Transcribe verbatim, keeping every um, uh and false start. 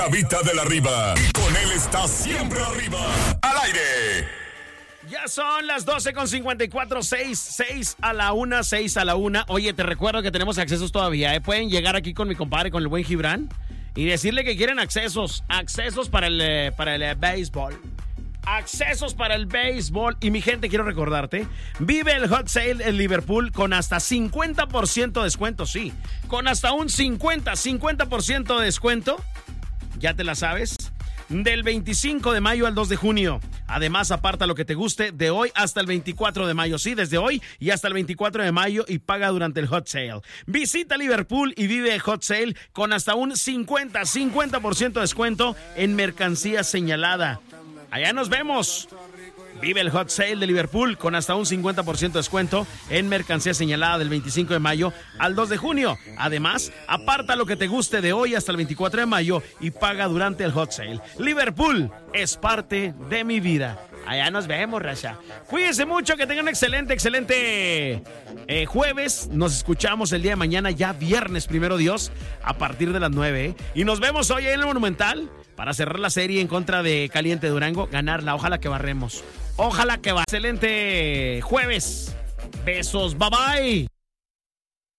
Habita de la Riva. Y con él está siempre arriba. Al aire. Ya son las doce con cincuenta y cuatro, seis, seis a la una, seis a la una. Oye, te recuerdo que tenemos accesos todavía, ¿eh? Pueden llegar aquí con mi compadre, con el buen Gibran, y decirle que quieren accesos. Accesos para el, eh, para el eh, béisbol. Accesos para el béisbol. Y mi gente, quiero recordarte, vive el hot sale en Liverpool con hasta cincuenta por ciento de descuento, sí. Con hasta un cincuenta, cincuenta por ciento de descuento. Ya te la sabes. Del veinticinco de mayo al dos de junio. Además, aparta lo que te guste de hoy hasta el veinticuatro de mayo. Sí, desde hoy y hasta el veinticuatro de mayo y paga durante el hot sale. Visita Liverpool y vive el hot sale con hasta un cincuenta, cincuenta por ciento de descuento en mercancía señalada. Allá nos vemos. Vive el hot sale de Liverpool con hasta un cincuenta por ciento de descuento en mercancía señalada del veinticinco de mayo al dos de junio. Además, aparta lo que te guste de hoy hasta el veinticuatro de mayo y paga durante el hot sale. Liverpool es parte de mi vida. Allá nos vemos, raza. Cuídense mucho, que tengan un excelente, excelente eh, jueves. Nos escuchamos el día de mañana, ya viernes, primero Dios, a partir de las nueve. ¿eh? Y nos vemos hoy en el Monumental para cerrar la serie en contra de Caliente Durango. Ganarla, ojalá que barremos. Ojalá que va. Excelente jueves. Besos, bye bye.